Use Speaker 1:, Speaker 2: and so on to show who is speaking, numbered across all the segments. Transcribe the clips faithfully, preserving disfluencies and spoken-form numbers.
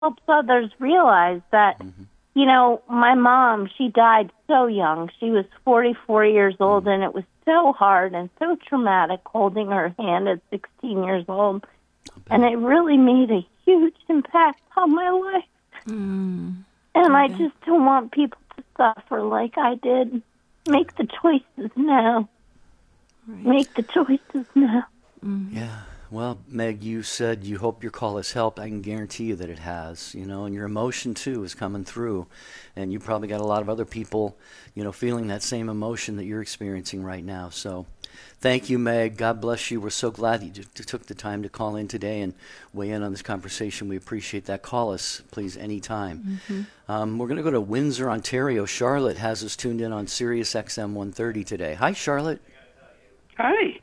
Speaker 1: helps others realize that, mm-hmm. you know, my mom, she died so young. She was forty-four years old, mm-hmm. and it was so hard and so traumatic holding her hand at sixteen years old. And it really made a huge impact on my life. Mm. And okay. I just don't want people to suffer like I did. Make the choices now. Right. Make the choices now.
Speaker 2: Mm-hmm. Yeah. Well, Meg, you said you hope your call has helped. I can guarantee you that it has, you know, and your emotion, too, is coming through. And you probably got a lot of other people, you know, feeling that same emotion that you're experiencing right now. So thank you, Meg. God bless you. We're so glad that you t- took the time to call in today and weigh in on this conversation. We appreciate that. Call us, please, anytime. Mm-hmm. Um, we're going to go to Windsor, Ontario. Charlotte has us tuned in on Sirius X M one thirty today. Hi, Charlotte.
Speaker 3: Hi.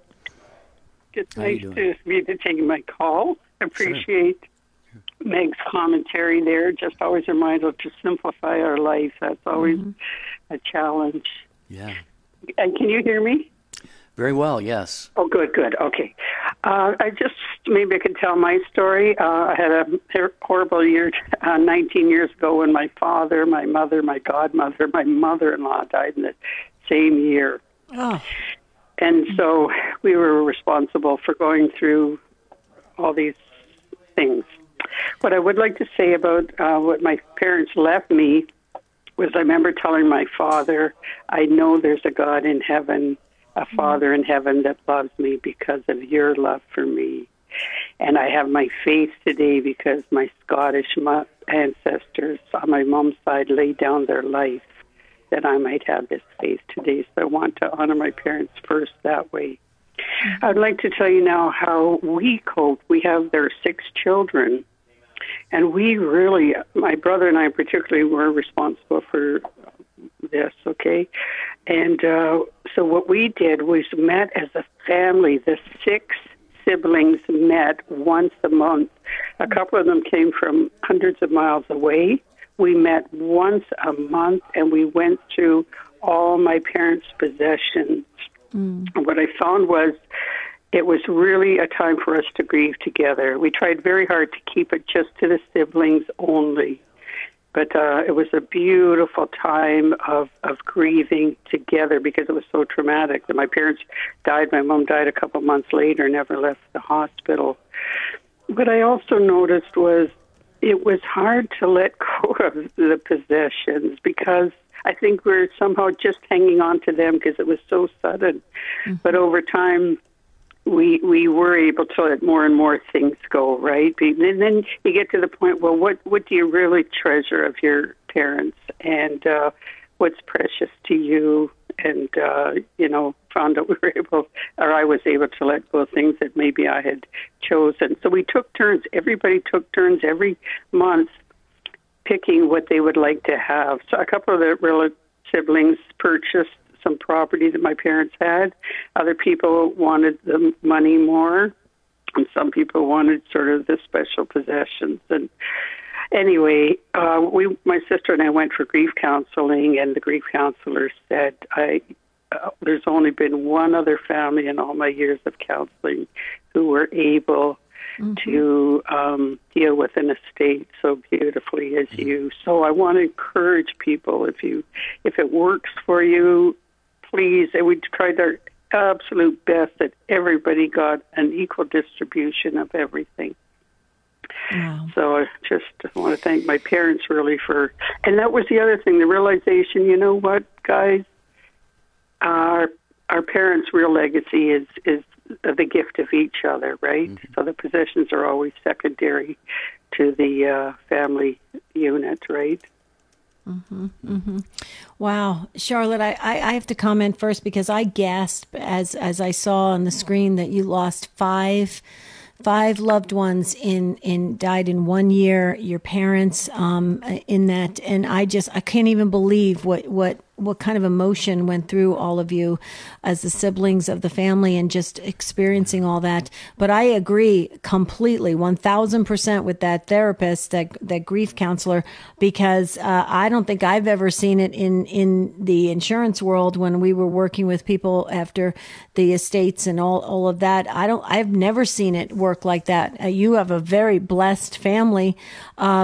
Speaker 3: It's nice to be to taking my call. I appreciate sure. Meg's commentary there. Just always a reminder to simplify our life. That's always mm-hmm. a challenge.
Speaker 2: Yeah.
Speaker 3: And can you hear me?
Speaker 2: Very well, yes.
Speaker 3: Oh, good, good. Okay. Uh, I just, maybe I could tell my story. Uh, I had a horrible year uh, nineteen years ago when my father, my mother, my godmother, my mother-in-law died in the same year. Oh. And so we were responsible for going through all these things. What I would like to say about uh, what my parents left me was I remember telling my father, I know there's a God in heaven, a Father in heaven that loves me because of your love for me. And I have my faith today because my Scottish ancestors on my mom's side laid down their life that I might have this faith today. So I want to honor my parents first that way. Mm-hmm. I'd like to tell you now how we cope. We have their six children, and we really, my brother and I particularly, were responsible for this, okay? And uh, so what we did was met as a family. The six siblings met once a month. A couple of them came from hundreds of miles away. We met once a month, and we went through all my parents' possessions. Mm. And what I found was it was really a time for us to grieve together. We tried very hard to keep it just to the siblings only. But uh, it was a beautiful time of, of grieving together because it was so traumatic. That my parents died. My mom died a couple months later, never left the hospital. What I also noticed was it was hard to let go of the possessions because I think we're somehow just hanging on to them because it was so sudden. Mm-hmm. But over time, we we were able to let more and more things go, right? And then you get to the point, well, what, what do you really treasure of your parents? And uh, what's precious to you? And, uh, you know, found that we were able, or I was able to let go of things that maybe I had chosen. So we took turns. Everybody took turns every month picking what they would like to have. So a couple of the real siblings purchased some property that my parents had. Other people wanted the money more, and some people wanted sort of the special possessions. And anyway, uh, we, my sister and I went for grief counseling, and the grief counselor said, "I, uh, there's only been one other family in all my years of counseling who were able mm-hmm. to um, deal with an estate so beautifully as mm-hmm. you." So I want to encourage people, if you, if it works for you, please. And we tried our absolute best that everybody got an equal distribution of everything. Wow. So I just want to thank my parents really for, and that was the other thing, the realization, you know what, guys, our our parents' real legacy is, is the gift of each other, right? Mm-hmm. So the possessions are always secondary to the uh, family unit, right?
Speaker 4: Mm-hmm, mm-hmm. Wow. Charlotte, I, I, I have to comment first because I gasped as, as I saw on the screen that you lost five Five loved ones in, in died in one year. Your parents um, in that, and I just I can't even believe what what what kind of emotion went through all of you as the siblings of the family and just experiencing all that. But I agree completely, one thousand percent with that therapist, that that grief counselor, because uh, I don't think I've ever seen it in, in the insurance world when we were working with people after the estates and all, all of that. I don't, I've never seen it work like that. Uh, you have a very blessed family. Uh,